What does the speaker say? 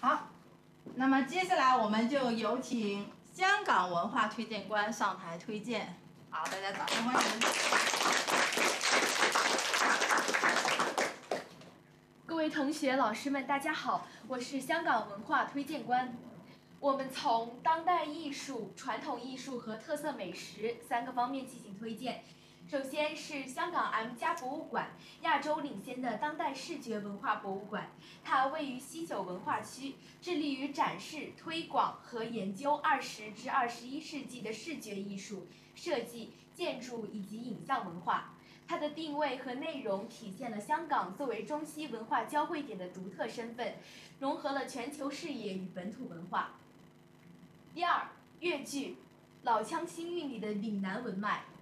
好，那么接下来我们就有请香港文化推荐官上台推荐。好，大家掌声欢迎。 各位同学、老师们，大家好，我是香港文化推荐官。我们从当代艺术、传统艺术和特色美食3个方面进行推荐。首先是香港 M+ 博物馆，亚洲领先的当代视觉文化博物馆，它位于西九文化区，致力于展示、推广和研究20至21世纪的视觉艺术、设计、建筑以及影像文化。它的定位和内容体现了香港作为中西文化交汇点的独特身份，融合了全球视野与本土文化。第二，粤剧，老腔新韵里的岭南文脉，